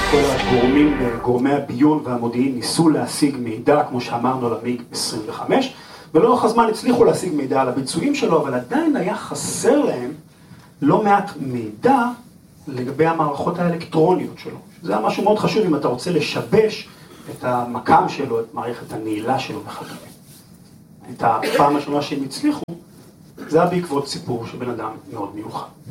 כל גורמי הביון והמודיעין ניסו להשיג מידע, כמו שאמרנו, על המיג 25, ולאורך הזמן הצליחו להשיג מידע על הביצועים שלו, אבל עדיין היה חסר להם לא מעט מידע לגבי המערכות האלקטרוניות שלו. זה היה משהו מאוד חשוב אם אתה רוצה לשבש את המקם שלו, את מערכת הנעילה שלו וכדומה. את הפעם השונה שהם הצליחו, זה היה בעקבות סיפור של בן אדם מאוד מיוחד.